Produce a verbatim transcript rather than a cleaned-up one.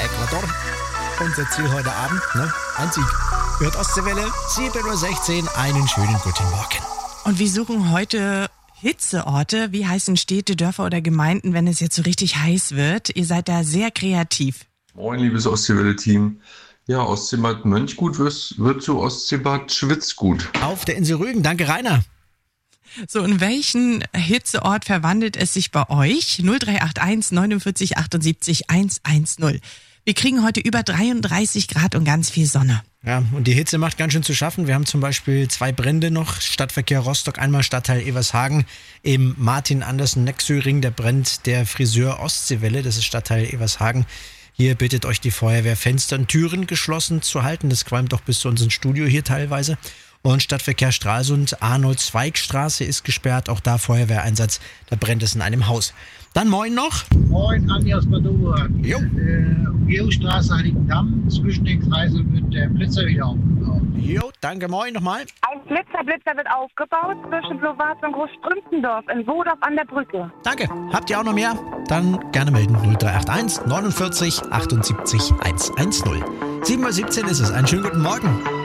Ecuador. Unser Ziel heute Abend, ne? Ein Sieg. Hört Ostseewelle, sieben Uhr sechzehn, einen schönen guten Morgen. Und wir suchen heute Hitzeorte. Wie heißen Städte, Dörfer oder Gemeinden, wenn es jetzt so richtig heiß wird? Ihr seid da sehr kreativ. Moin, liebes Ostseewelle-Team. Ja, Ostseebad Mönchgut wird, wird zu Ostseebad Schwitzgut. Auf der Insel Rügen, danke Rainer. So, in welchen Hitzeort verwandelt es sich bei euch? null drei acht eins neunundvierzig achtundsiebzig hundertzehn. Wir kriegen heute über dreiunddreißig Grad und ganz viel Sonne. Ja, und die Hitze macht ganz schön zu schaffen. Wir haben zum Beispiel zwei Brände noch. Stadtverkehr Rostock, einmal Stadtteil Evershagen. Im Martin-Andersen-Nexöring, der brennt der Friseur Ostseewelle. Das ist Stadtteil Evershagen. Hier bittet euch die Feuerwehr, Fenster und Türen geschlossen zu halten. Das qualmt doch bis zu unserem Studio hier teilweise. Und Stadtverkehr Stralsund, Arnold-Zweig-Straße ist gesperrt. Auch da Feuerwehreinsatz. Da brennt es in einem Haus. Dann moin noch. Moin, Andi aus Padova. Jo. Äh, Umgehungsstraße Heiligendamm. Zwischen den Kreiseln wird der Blitzer wieder aufgebaut. Jo, danke, moin nochmal. Ein Blitzerblitzer wird aufgebaut zwischen Blowarz und Großstrümpfendorf in Wodorf an der Brücke. Danke. Habt ihr auch noch mehr? Dann gerne melden. null drei acht eins neunundvierzig achtundsiebzig hundertzehn. sieben Uhr siebzehn ist es. Einen schönen guten Morgen.